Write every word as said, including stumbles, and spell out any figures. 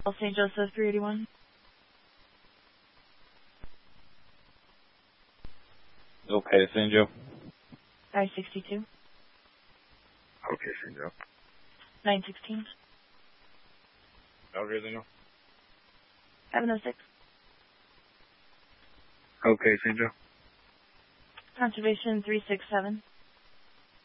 Saint Joseph, three eighty-one. Okay, Saint Joe. I sixty-two. Okay, Saint Joe. nine sixteen. Okay, Saint Joe. seven oh six. Okay, Saint Joe. Conservation, three six seven.